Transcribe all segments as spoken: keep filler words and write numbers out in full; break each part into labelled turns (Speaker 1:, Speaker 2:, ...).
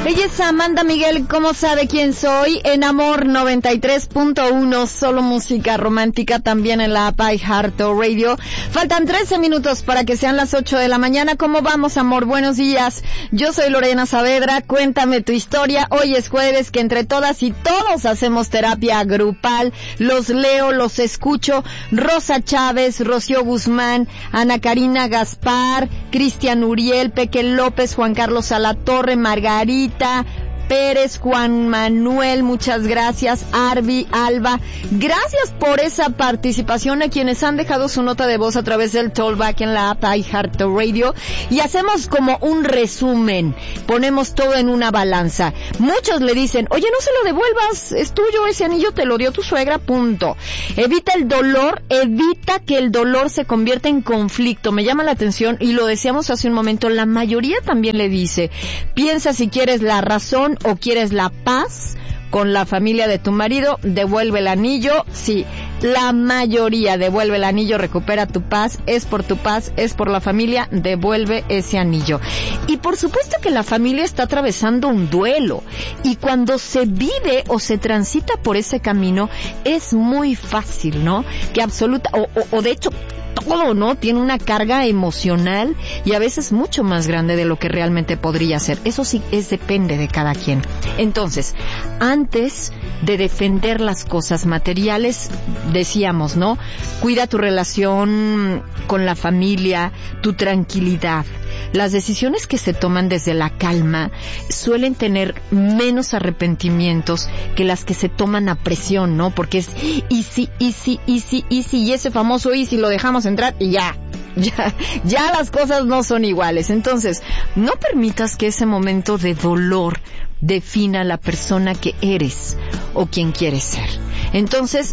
Speaker 1: Ella es Amanda Miguel, ¿cómo sabe quién soy? En Amor noventa y tres punto uno, solo música romántica, también en la app iHeartRadio. Faltan trece minutos para que sean las ocho de la mañana. ¿Cómo vamos, amor? Buenos días. Yo soy Lorena Saavedra. Cuéntame tu historia. Hoy es jueves, que entre todas y todos hacemos terapia grupal. Los leo, los escucho. Rosa Chávez, Rocío Guzmán, Ana Karina Gaspar, Cristian Uriel, Peque López, Juan Carlos Salatorre, Margarita Pérez, Juan Manuel, muchas gracias, Arby, Alba, gracias por esa participación a quienes han dejado su nota de voz a través del Tollback en la app iHeartRadio, y hacemos como un resumen, ponemos todo en una balanza. Muchos le dicen, oye, no se lo devuelvas, es tuyo, ese anillo te lo dio tu suegra, punto. Evita el dolor, evita que el dolor se convierta en conflicto. Me llama la atención, y lo decíamos hace un momento, la mayoría también le dice, piensa si quieres la razón o quieres la paz con la familia de tu marido, devuelve el anillo. Sí, la mayoría devuelve el anillo, recupera tu paz, es por tu paz, es por la familia, devuelve ese anillo. Y por supuesto que la familia está atravesando un duelo, y cuando se vive o se transita por ese camino es muy fácil, ¿no? Que absoluta, o, o, o de hecho todo, ¿no? Tiene una carga emocional y a veces mucho más grande de lo que realmente podría ser. Eso sí, es depende de cada quien. Entonces, antes de defender las cosas materiales, decíamos, ¿no? Cuida tu relación con la familia, tu tranquilidad. Las decisiones que se toman desde la calma suelen tener menos arrepentimientos que las que se toman a presión, ¿no? Porque es easy, easy, easy, easy, y ese famoso easy lo dejamos entrar y ya, ya, ya las cosas no son iguales. Entonces, no permitas que ese momento de dolor defina la persona que eres o quien quieres ser. Entonces,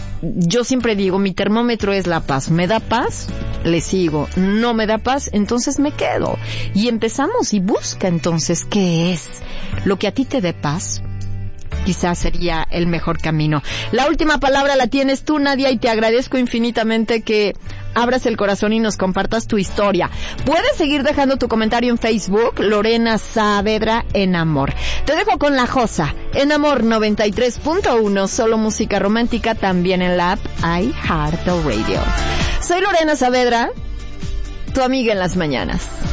Speaker 1: yo siempre digo, mi termómetro es la paz. ¿Me da paz? Le sigo. ¿No me da paz? Entonces me quedo. Y empezamos, y busca entonces qué es lo que a ti te dé paz. Quizás sería el mejor camino. La última palabra la tienes tú, Nadia, y te agradezco infinitamente que abras el corazón y nos compartas tu historia. Puedes seguir dejando tu comentario en Facebook, Lorena Saavedra en Amor. Te dejo con La Josa, en Amor noventa y tres punto uno, solo música romántica, también en la app iHeartRadio. Soy Lorena Saavedra, tu amiga en las mañanas.